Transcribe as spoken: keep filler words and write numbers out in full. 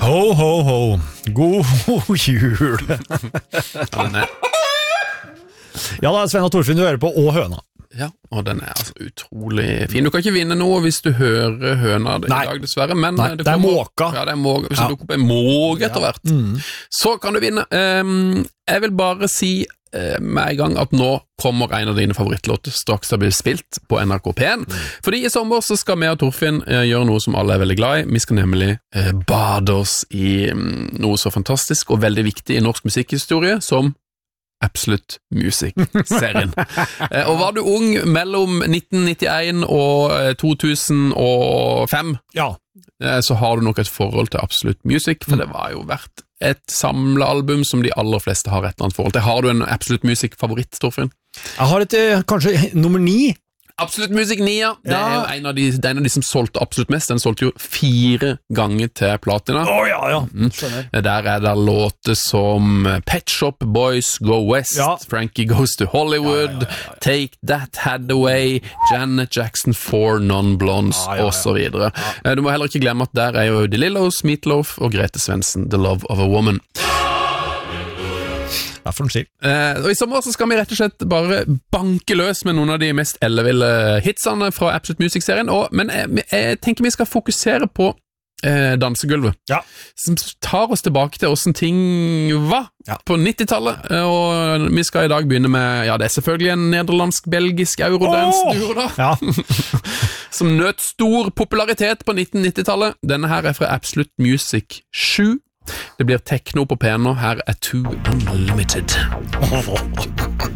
Ho, ho, ho. God jul. Ja da, Sven og Torfinn, du hører på Og Høna. Ja, og den er altså utrolig fin. Du kan ikke vinne noe hvis du hører høna i dag, dessverre. Men Nei, det, det er måka. Ja, det er måka. Hvis ja. du dukker opp en måke etter hvert, ja. mm. så kan du vinne. Um, jeg vil bare si uh, med en gang at nå kommer en av dine favorittlåter straks det blir spilt på N R K P en. Mm. Fordi i sommer så skal vi og Torfinn uh, gjøre noe som alle er veldig glad i. Vi skal nemlig uh, bade oss i um, noe så fantastisk og veldig viktig i norsk musikkhistorie som Absolute Music-serien. Og var du ung mellom nitten nittien og to tusen og fem, ja. så har du nok et forhold til Absolute Music, for det var jo vært et samlealbum som de aller fleste har et eller annet forhold til. Har du en Absolute Music-favoritt, Torfinn? Jeg har et, kanskje nummer ni. Absolute Music ni, ja. Det er jo en av, de, det er en av de som solgte absolutt mest. Den solgte jo fire ganger til platina. Åh, oh, ja, ja. Skjønner. Mm. Der er det låter som Pet Shop Boys Go West, ja. Frankie Goes to Hollywood, ja, ja, ja, ja. Take That Hathaway, Janet Jackson, Four Non-Blondes, ja, ja, ja. og så videre. Ja. Du må heller ikke glemme at der er jo The Lillos, Meatloaf og Grete Svendsen, The Love of a Woman. Eh, og i sommer så skal vi rett og slett bare banke løs med noen av de mest elleville hitsene fra Absolute Music-serien, og, men jeg, jeg tenker vi skal fokusere på eh, dansegulvet, ja. som tar oss tilbake til hvordan ting var ja. på nittitallet, og vi skal i dag begynne med, ja det er selvfølgelig en nederlandsk-belgisk eurodance-duo da, ja. som nøt stor popularitet på nitten nittitallet. Denne her er fra Absolute Music sju. Det blir techno på piano. Her er Too Unlimited.